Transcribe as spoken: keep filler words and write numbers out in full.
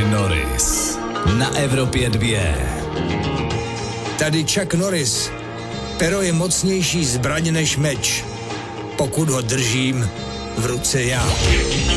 Norris na Evropě dva. Tady Chuck Norris. Pero je mocnější zbraň než meč, pokud ho držím v ruce já.